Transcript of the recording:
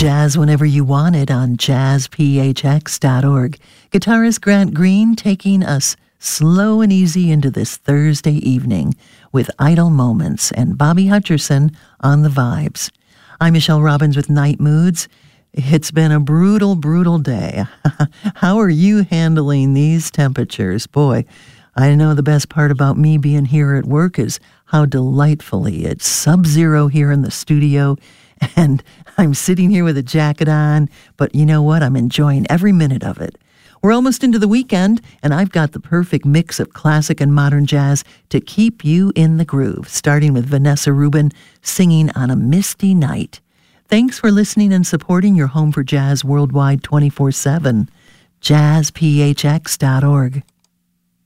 Jazz whenever you want it on jazzphx.org. Guitarist Grant Green taking us slow and easy into this Thursday evening with Idle Moments and Bobby Hutcherson on the vibes. I'm Michelle Robbins with Night Moods. It's been a brutal, brutal day. How are you handling these temperatures? Boy, I know the best part about me being here at work is how delightfully it's sub-zero here in the studio, and I'm sitting here with a jacket on, but you know what? I'm enjoying every minute of it. We're almost into the weekend, and I've got the perfect mix of classic and modern jazz to keep you in the groove, starting with Vanessa Rubin singing On a Misty Night. Thanks for listening and supporting your home for jazz worldwide 24/7. jazzphx.org.